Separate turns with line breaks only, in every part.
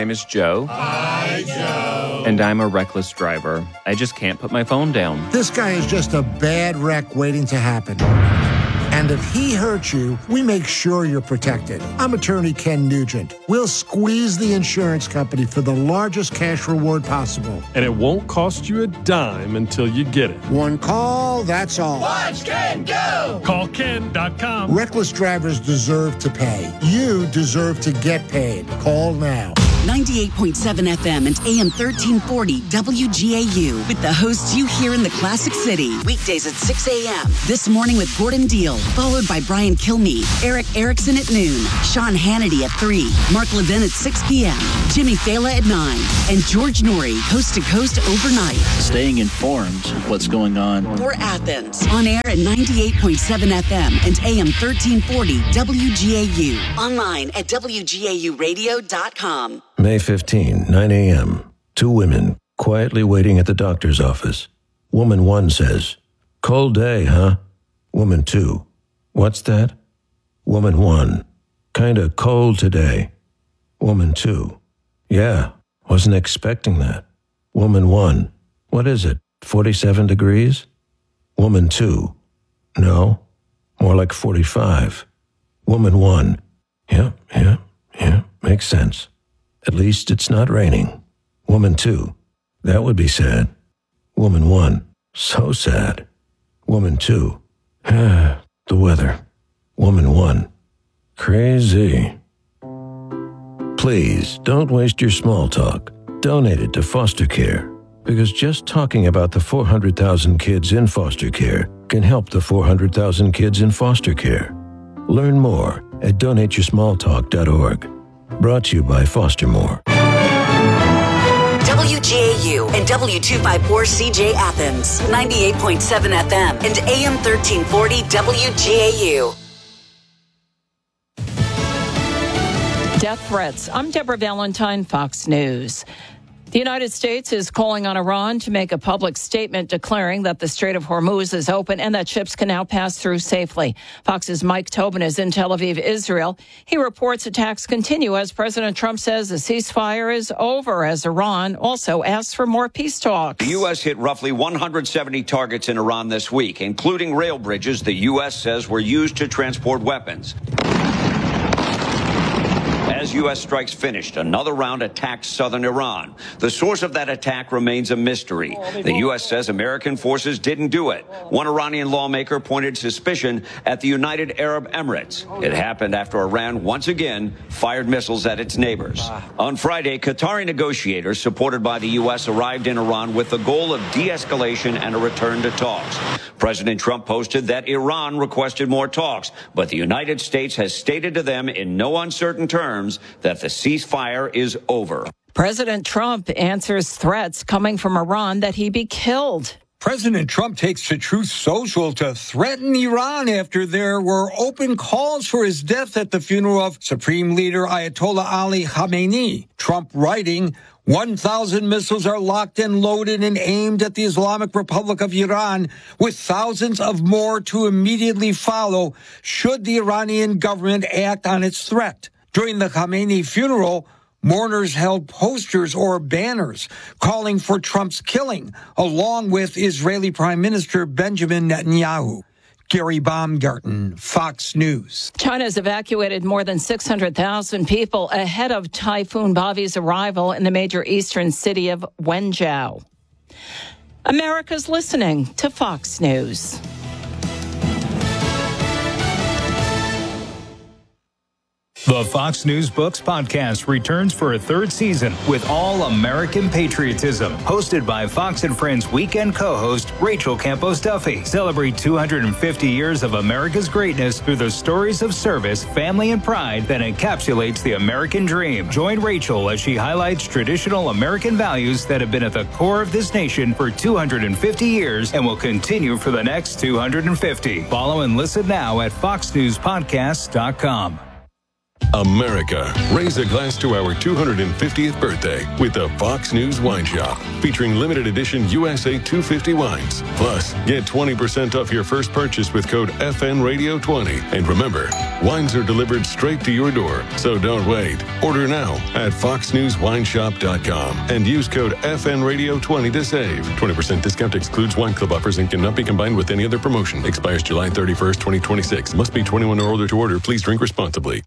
name is Joe.
Hi, Joe.
And I'm a reckless driver. I just can't put my phone down.
This guy is just a bad wreck waiting to happen. And if he hurts you, we make sure you're protected. I'm attorney Ken Nugent. We'll squeeze the insurance company for the largest cash reward possible.
And it won't cost you a dime until you get it.
One call, that's all.
Watch Ken go!
Call Ken.com.
Reckless drivers deserve to pay. You deserve to get paid. Call now.
98.7 FM and AM 1340 WGAU with the hosts you hear in the Classic City. Weekdays at 6 a.m. This morning with Gordon Deal, followed by Brian Kilmeade, Eric Erickson at noon, Sean Hannity at 3, Mark Levin at 6 p.m., Jimmy Fallon at 9, and George Norrie, coast to coast overnight.
Staying informed of what's going on.
For Athens, on air at 98.7 FM and AM 1340 WGAU. Online at WGAUradio.com.
May 15, 9 a.m. Two women quietly waiting at the doctor's office. Woman 1 says, "Cold day, huh?" Woman 2, "What's that?" Woman 1, "Kinda cold today." Woman 2, "Yeah, wasn't expecting that." Woman 1, "What is it, 47 degrees?" Woman 2, "No, more like 45. Woman 1, yeah, makes sense. At least it's not raining." Woman 2, "That would be sad." Woman 1, "So sad." Woman 2, "The weather." Woman 1, "Crazy." Please don't waste your small talk. Donate it to foster care, because just talking about the 400,000 kids in foster care can help the 400,000 kids in foster care. Learn more at donateyoursmalltalk.org. Brought to you by Fostermore.
WGAU and W254CJ Athens, 98.7 FM and AM 1340 WGAU.
Death threats. I'm Deborah Valentine, Fox News. The United States is calling on Iran to make a public statement declaring that the Strait of Hormuz is open and that ships can now pass through safely. Fox's Mike Tobin is in Tel Aviv, Israel. He reports attacks continue as President Trump says the ceasefire is over, as Iran also asks for more peace talks.
The U.S. hit roughly 170 targets in Iran this week, including rail bridges the U.S. says were used to transport weapons. As U.S. strikes finished, another round attacked southern Iran. The source of that attack remains a mystery. The U.S. says American forces didn't do it. One Iranian lawmaker pointed suspicion at the United Arab Emirates. It happened after Iran once again fired missiles at its neighbors. On Friday, Qatari negotiators supported by the U.S. arrived in Iran with the goal of de-escalation and a return to talks. President Trump posted that Iran requested more talks, but the United States has stated to them in no uncertain terms that the ceasefire is over.
President Trump answers threats coming from Iran that he be killed.
President Trump takes to Truth Social to threaten Iran after there were open calls for his death at the funeral of Supreme Leader Ayatollah Ali Khamenei. Trump writing, 1,000 missiles are locked and loaded and aimed at the Islamic Republic of Iran, with thousands of more to immediately follow should the Iranian government act on its threat. During the Khamenei funeral, mourners held posters or banners calling for Trump's killing, along with Israeli Prime Minister Benjamin Netanyahu. Gary Baumgarten, Fox News.
China's evacuated more than 600,000 people ahead of Typhoon Bavi's arrival in the major eastern city of Wenzhou. America's listening to Fox News.
The Fox News Books podcast returns for a third season with all American patriotism. Hosted by Fox and Friends weekend co-host Rachel Campos Duffy. Celebrate 250 years of America's greatness through the stories of service, family, and pride that encapsulates the American dream. Join Rachel as she highlights traditional American values that have been at the core of this nation for 250 years and will continue for the next 250. Follow and listen now at foxnewspodcast.com.
America, raise a glass to our 250th birthday with the Fox News Wine Shop, featuring limited edition USA 250 wines. Plus, get 20% off your first purchase with code FNRadio20. And remember, wines are delivered straight to your door, so don't wait. Order now at foxnewswineshop.com and use code FNRadio20 to save. 20% discount excludes wine club offers and cannot be combined with any other promotion. Expires July 31st, 2026. Must be 21 or older to order. Please drink responsibly.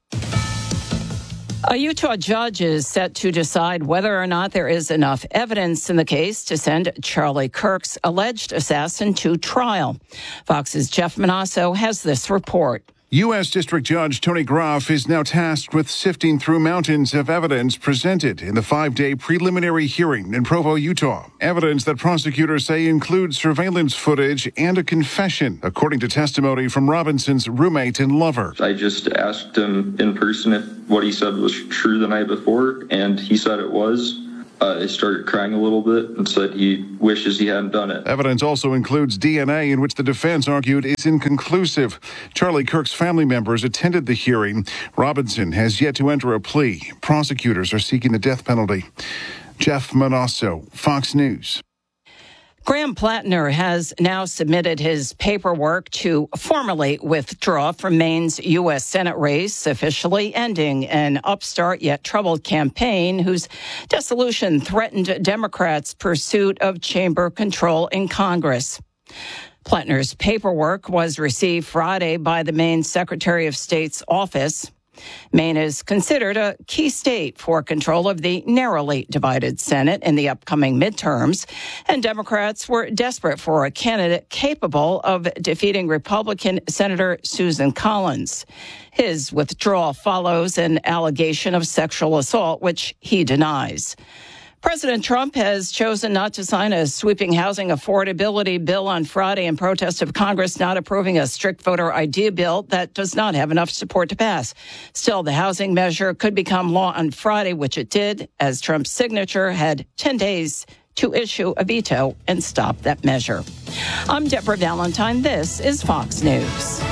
A Utah judge is set to decide whether or not there is enough evidence in the case to send Charlie Kirk's alleged assassin to trial. Fox's Jeff Manasso has this report.
U.S. District Judge Tony Groff is now tasked with sifting through mountains of evidence presented in the 5-day preliminary hearing in Provo, Utah. Evidence that prosecutors say includes surveillance footage and a confession, according to testimony from Robinson's roommate and lover.
I just asked him in person if what he said was true the night before, and he said it was. I started crying a little bit and said he wishes he hadn't done it.
Evidence also includes DNA, in which the defense argued is inconclusive. Charlie Kirk's family members attended the hearing. Robinson has yet to enter a plea. Prosecutors are seeking the death penalty. Jeff Manasso, Fox News.
Graham Plattner has now submitted his paperwork to formally withdraw from Maine's U.S. Senate race, officially ending an upstart yet troubled campaign whose dissolution threatened Democrats' pursuit of chamber control in Congress. Plattner's paperwork was received Friday by the Maine Secretary of State's office. Maine is considered a key state for control of the narrowly divided Senate in the upcoming midterms, and Democrats were desperate for a candidate capable of defeating Republican Senator Susan Collins. His withdrawal follows an allegation of sexual assault, which he denies. President Trump has chosen not to sign a sweeping housing affordability bill on Friday in protest of Congress not approving a strict voter ID bill that does not have enough support to pass. Still, the housing measure could become law on Friday, which it did, as Trump's signature had 10 days to issue a veto and stop that measure. I'm Deborah Valentine. This is Fox News.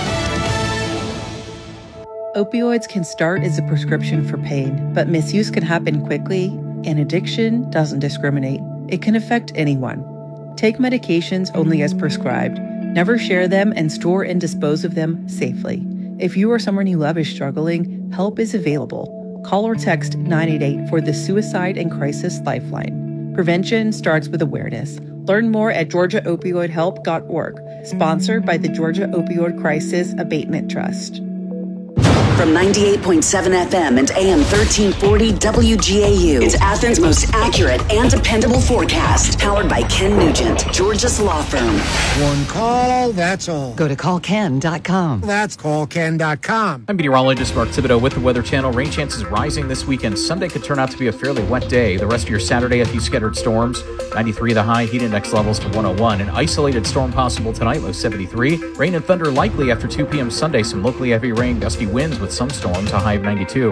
Opioids can start as a prescription for pain, but misuse can happen quickly. And addiction doesn't discriminate. It can affect anyone. Take medications only as prescribed. Never share them and store and dispose of them safely. If you or someone you love is struggling, help is available. Call or text 988 for the Suicide and Crisis Lifeline. Prevention starts with awareness. Learn more at georgiaopioidhelp.org. Sponsored by the Georgia Opioid Crisis Abatement Trust.
From 98.7 FM and AM 1340 WGAU, it's Athens' most accurate and dependable forecast. Powered by Ken Nugent, Georgia's law firm.
One call, that's all.
Go to callken.com.
That's callken.com.
I'm meteorologist Mark Thibodeau with the Weather Channel. Rain chances rising this weekend. Sunday could turn out to be a fairly wet day. The rest of your Saturday, a few scattered storms. 93 the high, heat index levels to 101. An isolated storm possible tonight, low 73. Rain and thunder likely after 2 p.m. Sunday. Some locally heavy rain, gusty winds with some storms, a high of 92.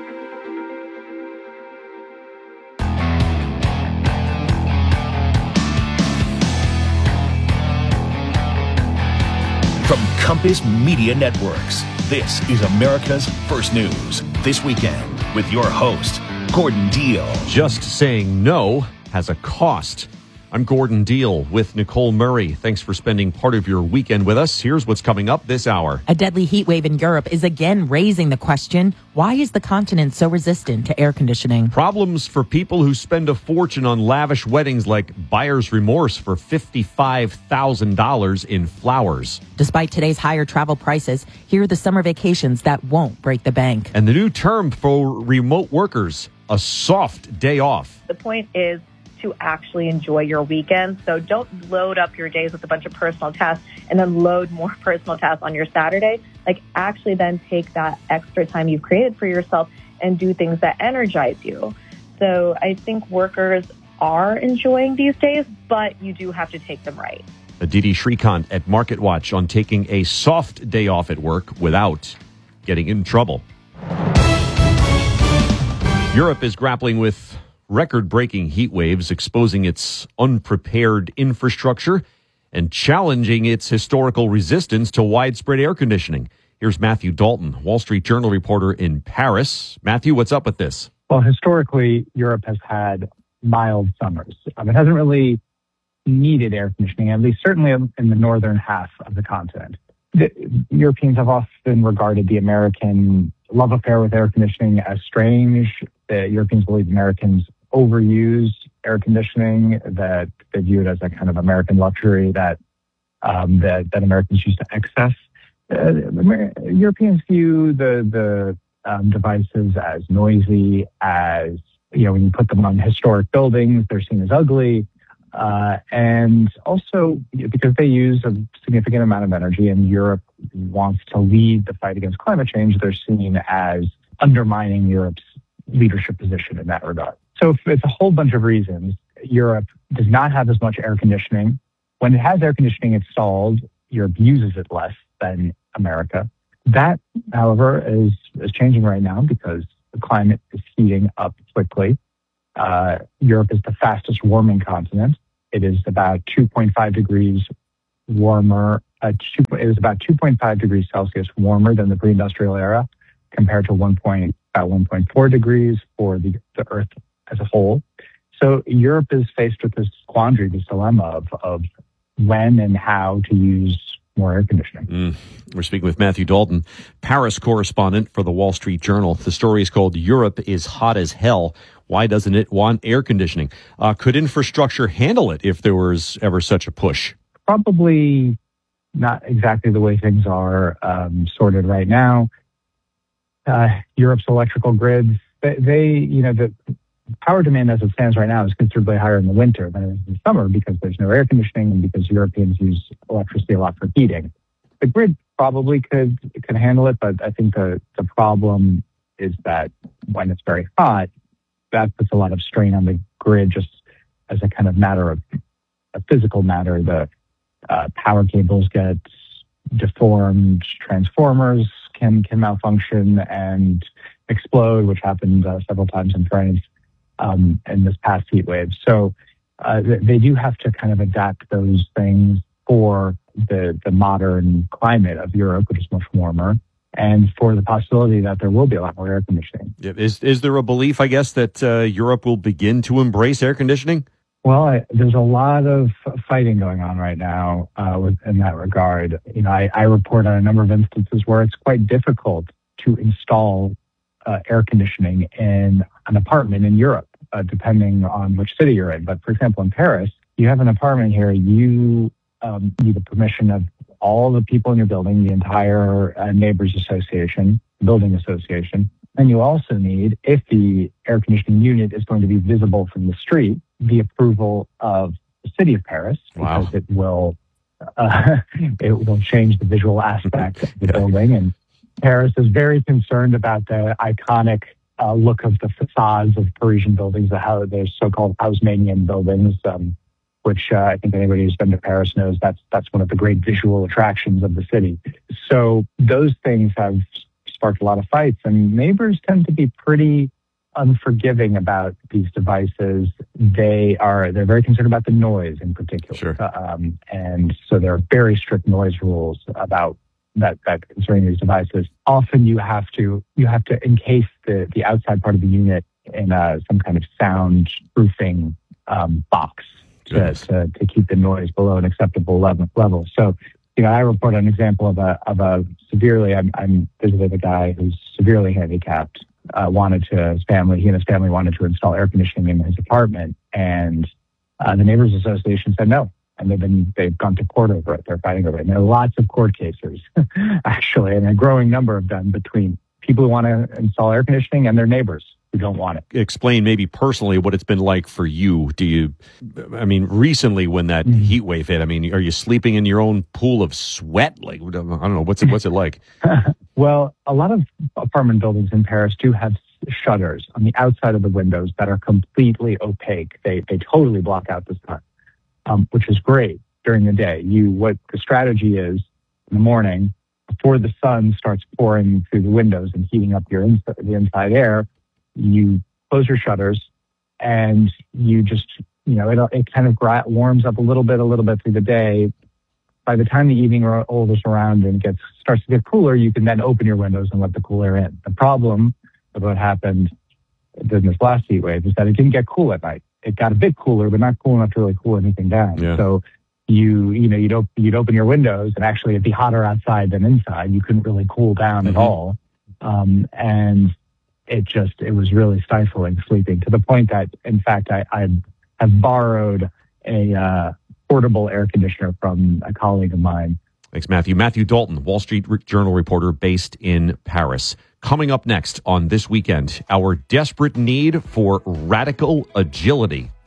From Compass Media Networks, this is America's First News. This weekend with your host, Gordon Deal.
Just saying no has a cost. I'm Gordon Deal with Nicole Murray. Thanks for spending part of your weekend with us. Here's what's coming up this hour.
A deadly heat wave in Europe is again raising the question, why is the continent so resistant to air conditioning?
Problems for people who spend a fortune on lavish weddings, like buyer's remorse for $55,000 in flowers.
Despite today's higher travel prices, here are the summer vacations that won't break the bank.
And the new term for remote workers, a soft day off.
The point is to actually enjoy your weekend. So don't load up your days with a bunch of personal tasks and then load more personal tasks on your Saturday. Like, actually then take that extra time you've created for yourself and do things that energize you. So I think workers are enjoying these days, but you do have to take them right.
Aditi Shrikant at MarketWatch on taking a soft day off at work without getting in trouble. Europe is grappling with record-breaking heat waves, exposing its unprepared infrastructure and challenging its historical resistance to widespread air conditioning. Here's Matthew Dalton, Wall Street Journal reporter in Paris. Matthew, what's up with this?
Well, historically, Europe has had mild summers. It hasn't really needed air conditioning, at least certainly in the northern half of the continent. The Europeans have often regarded the American love affair with air conditioning as strange. The Europeans believe Americans overuse air conditioning, that they view it as a kind of American luxury that Americans use to excess. Europeans view the devices as noisy, as, when you put them on historic buildings, they're seen as ugly. And also because they use a significant amount of energy and Europe wants to lead the fight against climate change, they're seen as undermining Europe's leadership position in that regard. So it's a whole bunch of reasons. Europe does not have as much air conditioning. When it has air conditioning installed, Europe uses it less than America. That, however, is changing right now because the climate is heating up quickly. Europe is the fastest warming continent. It is about 2.5 degrees warmer. It is about 2.5 degrees Celsius warmer than the pre-industrial era, compared to about 1.4 degrees for the Earth as a whole. So Europe is faced with this quandary, this dilemma of when and how to use more air conditioning.
We're speaking with Matthew Dalton, Paris correspondent for the Wall Street Journal. The story is called Europe is Hot as Hell. Why doesn't it want air conditioning? Could infrastructure handle it if there was ever such a push?
Probably not exactly the way things are sorted right now. Europe's electrical grids, the power demand as it stands right now is considerably higher in the winter than it is in the summer because there's no air conditioning and because Europeans use electricity a lot for heating. The grid probably could handle it, but I think the problem is that when it's very hot, that puts a lot of strain on the grid just as a kind of matter of a physical matter. The power cables get deformed, transformers can malfunction and explode, which happened several times in France in this past heat wave. So they do have to kind of adapt those things for the modern climate of Europe, which is much warmer, and for the possibility that there will be a lot more air conditioning.
Is there a belief, I guess, that Europe will begin to embrace air conditioning?
Well, there's a lot of fighting going on right now in that regard. I report on a number of instances where it's quite difficult to install air conditioning in an apartment in Europe, depending on which city you're in. But for example, in Paris, you have an apartment here, you need the permission of all the people in your building, the entire neighbors association, building association. And you also need, if the air conditioning unit is going to be visible from the street, the approval of the city of Paris, because it will change the visual aspect of the building. And Paris is very concerned about the iconic look of the facades of Parisian buildings, the so-called Haussmannian buildings, which I think anybody who's been to Paris knows that's one of the great visual attractions of the city. So those things have sparked a lot of fights, and neighbors tend to be pretty unforgiving about these devices. They're very concerned about the noise in particular. Sure. And so there are very strict noise rules about that concerning these devices. Often you have to encase the outside part of the unit in some kind of soundproofing box to keep the noise below an acceptable level. So, I report an example of a severely. I'm visiting a guy who's severely handicapped. He and his family wanted to install air conditioning in his apartment, and the Neighbors Association said no. And they've gone to court over it. They're fighting over it. And there are lots of court cases, actually, and a growing number of them between people who want to install air conditioning and their neighbors who don't want it.
Explain maybe personally what it's been like for you. Recently when that heat wave hit, are you sleeping in your own pool of sweat? Like, I don't know, what's it like?
Well, a lot of apartment buildings in Paris do have shutters on the outside of the windows that are completely opaque. They totally block out the sun, which is great during the day. What the strategy is in the morning, before the sun starts pouring through the windows and heating up the inside air, you close your shutters and you just, it kind of warms up a little bit through the day. by the time the evening rolls around and starts to get cooler, you can then open your windows and let the cool air in. The problem of what happened during this last heat wave is that it didn't get cool at night. It got a bit cooler, but not cool enough to really cool anything down.
Yeah.
So you'd open your windows and actually it'd be hotter outside than inside. You couldn't really cool down at all. And it was really stifling sleeping, to the point that, in fact, I have borrowed a portable air conditioner from a colleague of mine.
Thanks, Matthew. Matthew Dalton, Wall Street Journal reporter based in Paris. Coming up next on This Weekend, our desperate need for radical agility.